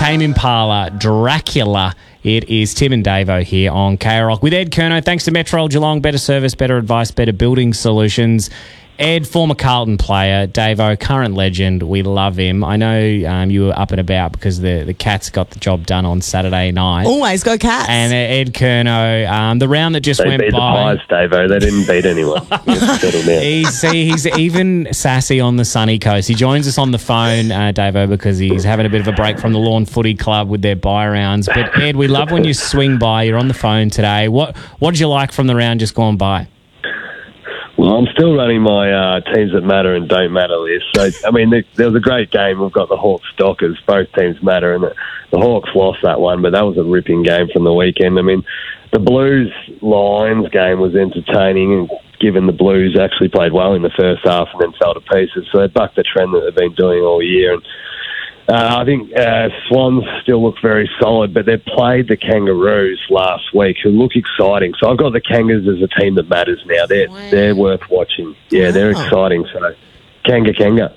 Tame Impala, Dracula. It is Tim and Davo here on K-Rock with Ed Curnow. Thanks to Metro Geelong, better service, better advice, better building solutions. Ed, former Carlton player. Davo, current legend. We love him. I know you were up and about because the Cats got the job done on Saturday night. Always go Cats. And Ed Curnow, the round that just they went beat by. the Pies, Davo. They didn't beat anyone. Settle down. He's even sassy on the sunny coast. He joins us on the phone, Davo, because he's having a bit of a break from the Lawn Footy Club with their bye rounds. But Ed, we love when you swing by. You're on the phone today. What did you like from the round just gone by? Well, I'm still running my teams that matter and don't matter list. So, I mean, there was a great game. We've got the Hawks Dockers. Both teams matter, and the Hawks lost that one, but that was a ripping game from the weekend. I mean, the Blues Lions game was entertaining, and given the Blues actually played well in the first half and then fell to pieces, so they bucked the trend that they've been doing all year. And I think Swans still look very solid, but they played the Kangaroos last week, who look exciting. So I've got the Kangas as a team that matters now. They're worth watching. Yeah, they're exciting. So Kanga.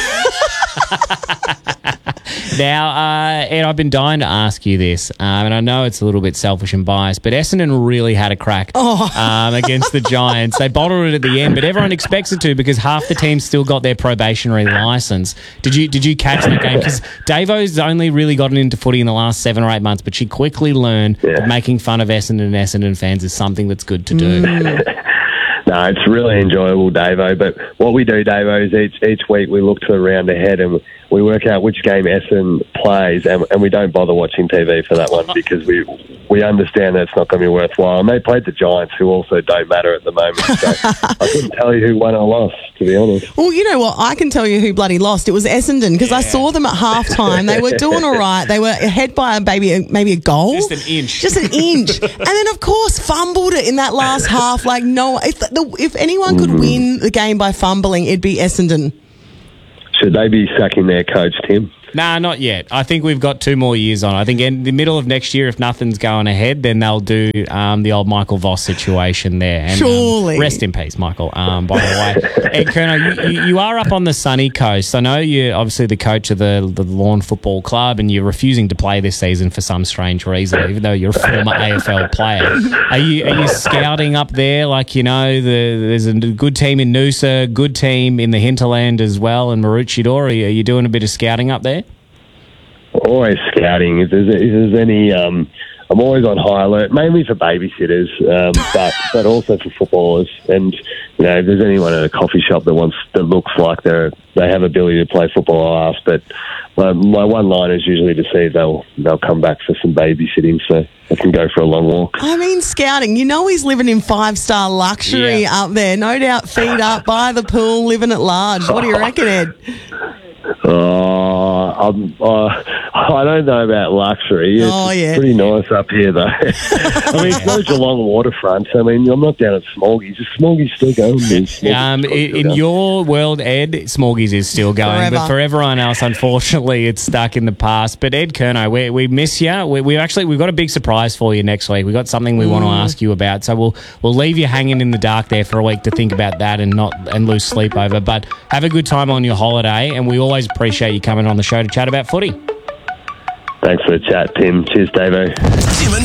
Now, Ed, I've been dying to ask you this, and I know it's a little bit selfish and biased, but Essendon really had a crack against the Giants. They bottled it at the end, but everyone expects it to because half the team still got their probationary licence. Did you catch that game? Because Davo's only really gotten into footy in the last 7 or 8 months, but she quickly learned that making fun of Essendon and Essendon fans is something that's good to do. No, it's really enjoyable, Davo. But what we do, Davo, is each week we look to the round ahead and we work out which game Essendon plays, and we don't bother watching TV for that one because we understand that it's not going to be worthwhile. And they played the Giants, who also don't matter at the moment. So I couldn't tell you who won or lost, to be honest. Well, you know what? I can tell you who bloody lost. It was Essendon because I saw them at halftime. They were doing all right. They were ahead by maybe a goal. Just an inch. And then, of course, fumbled it in that last half. Like, no, if anyone could win the game by fumbling, it'd be Essendon. Should they be sacking their coach, Tim? Nah, not yet. I think we've got 2 more years on. I think in the middle of next year, if nothing's going ahead, then they'll do the old Michael Voss situation there. And, surely. Rest in peace, Michael, by the way. Ed Curnow, you are up on the sunny coast. I know you're obviously the coach of the Lawn Football Club and you're refusing to play this season for some strange reason, even though you're a former AFL player. Are you scouting up there? Like, you know, there's a good team in Noosa, good team in the hinterland as well, and Maroochydore. Are you doing a bit of scouting up there? Always scouting. If there's any, I'm always on high alert, mainly for babysitters, but also for footballers. And you know, if there's anyone at a coffee shop that looks like they have ability to play football, I'll ask. But my one line is usually to see if they'll come back for some babysitting, so I can go for a long walk. I mean, scouting. You know, he's living in 5-star luxury up there. No doubt, feet up by the pool, living at large. What do you reckon, Ed? I don't know about luxury. It's pretty nice up here, though. I mean, it's no Geelong waterfront. I mean, I'm not down at Smorgies. Is Smorgies still going? In your world, Ed, Smorgies is still going. Forever. But for everyone else, unfortunately, it's stuck in the past. But Ed Curnow, we miss you. We've got a big surprise for you next week. We've got something we want to ask you about. So we'll leave you hanging in the dark there for a week to think about that and lose sleep over. But have a good time on your holiday, and we always appreciate you coming on the show to chat about footy. Thanks for the chat, Tim. Cheers, Davo. Tim and